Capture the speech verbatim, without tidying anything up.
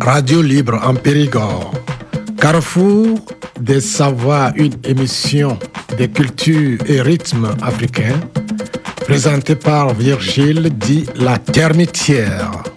Radio Libre en Périgord. Carrefour des savoirs, une émission des cultures et rythmes africains, présentée par Virgile dit La Termitière.